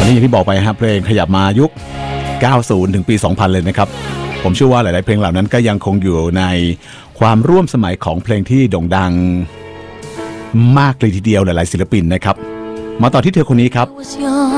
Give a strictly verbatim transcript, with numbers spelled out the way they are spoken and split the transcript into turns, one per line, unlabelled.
นี้อย่างที่บอกไปครับเพลงขยับมายุคเก้าสิบถึงปีสองพันเลยนะครับผมเชื่อว่าหลายๆเพลงเหล่านั้นก็ยังคงอยู่ในความร่วมสมัยของเพลงที่โด่งดังมากเลยทีเดียวหลายๆศิลปินนะครับมาต่อที่เธอคนนี้ครับ